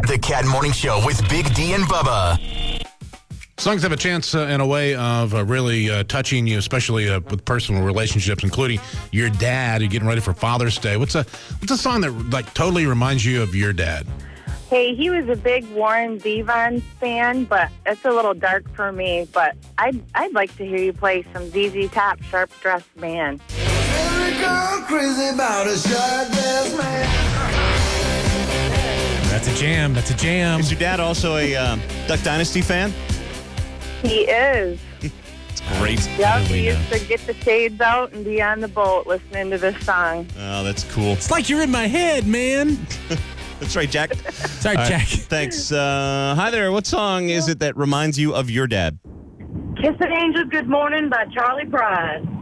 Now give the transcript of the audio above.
The Cat Morning Show with Big D and Bubba. Songs have a chance, in a way, of really touching you, especially with personal relationships, including your dad. You're getting ready for Father's Day. What's a song that totally reminds you of your dad? Hey, he was a big Warren Zevon fan, but it's a little dark for me. But I'd like to hear you play some ZZ Top, Sharp Dressed Man. Crazy about a sharp dressed man. That's a jam. That's a jam. Is your dad also a Duck Dynasty fan? He is. Great. Yep, he used to get the shades out and be on the boat listening to this song. Oh, that's cool. It's like you're in my head, man. That's right, Jack. Sorry, All right, Jack. Thanks. Hi there. What song is it that reminds you of your dad? Kiss an Angel, Good Morning by Charlie Pride.